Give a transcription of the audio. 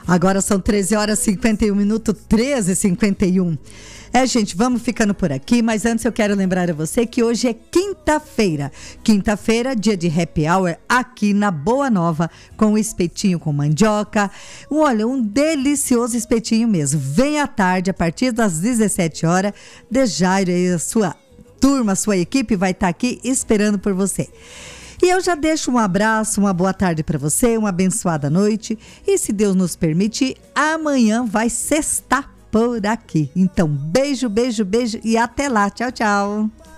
Agora são 13 horas e 51 minutos, 13h51. Gente, vamos ficando por aqui, mas antes eu quero lembrar a você que hoje é quinta-feira. Quinta-feira, dia de happy hour aqui na Boa Nova, com espetinho com mandioca. Olha, um delicioso espetinho mesmo. Vem à tarde, a partir das 17 horas, de Jairo e a sua turma, a sua equipe vai estar aqui esperando por você. E eu já deixo um abraço, uma boa tarde para você, uma abençoada noite. E se Deus nos permitir, amanhã vai sextar por aqui. Então, beijo, beijo, beijo e até lá. Tchau, tchau.